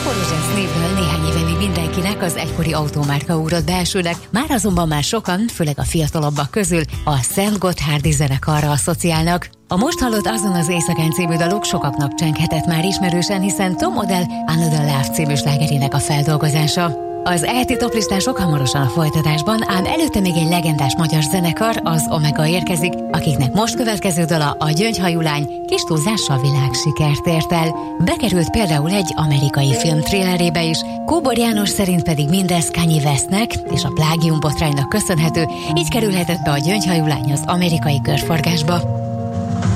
Zaporozhye névről néhány éve még mindenkinek az egykori automárka ugrott be elsőnek, már azonban már sokan, főleg a fiatalabbak közül a Szent Gotthárdi zenekarra asszociálnak. A most hallott Azon az éjszakán című daluk sokaknak csenghetett már ismerősen, hiszen Tom Odell Another Love című slágerének a feldolgozása. Az ELTE toplistások hamarosan a folytatásban, ám előtte még egy legendás magyar zenekar, az Omega érkezik, akiknek most következő dala, a Gyöngyhajú lány, kis túlzással világsikert ért el. Bekerült például egy amerikai film thrillerébe is, Kóbor János szerint pedig mindez Kanye Westnek és a plágium botránynak köszönhető, így kerülhetett be a Gyöngyhajú lány az amerikai körforgásba.